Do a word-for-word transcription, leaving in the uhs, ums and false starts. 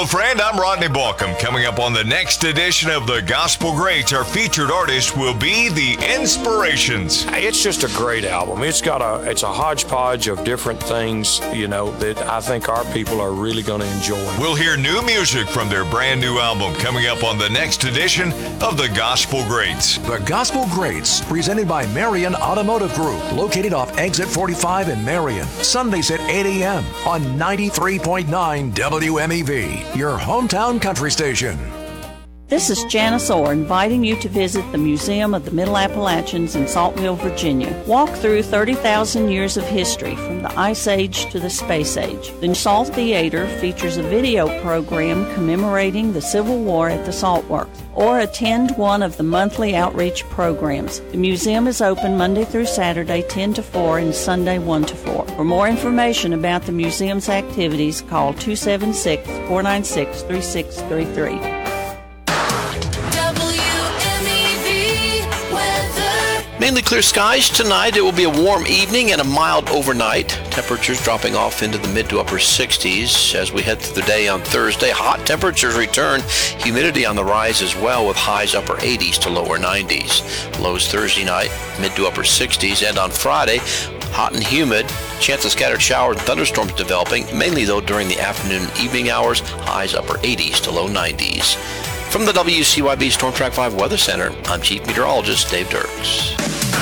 old friend. I'm Rodney Balcom. Coming up on the next edition of the Gospel Greats, our featured artist will be the Inspirations. It's just a great album. It's got a it's a hodgepodge of different things, you know, that I think our people are really going to enjoy. We'll hear new music from their brand new album coming up on the next edition of the Gospel Greats. The Gospel Greats, presented by Marion Automotive Group, located off Exit forty-five in Marion. Sundays at eight a.m. on ninety-three point nine W M E V, your hometown country station. This is Janice Orr inviting you to visit the Museum of the Middle Appalachians in Saltville, Virginia. Walk through thirty thousand years of history from the Ice Age to the Space Age. The Salt Theater features a video program commemorating the Civil War at the Salt Works, or attend one of the monthly outreach programs. The museum is open Monday through Saturday ten to four and Sunday one to four. For more information about the museum's activities, call two seven six, four nine six, three six three three. Mainly clear skies tonight. It will be a warm evening and a mild overnight. Temperatures dropping off into the mid to upper sixties as we head through the day on Thursday. Hot temperatures return. Humidity on the rise as well, with highs upper eighties to lower nineties. Lows Thursday night, mid to upper sixties. And on Friday, hot and humid. Chance of scattered showers and thunderstorms developing, mainly though during the afternoon and evening hours. Highs upper eighties to low nineties. From the W C Y B Storm Track five Weather Center, I'm Chief Meteorologist Dave Dirks.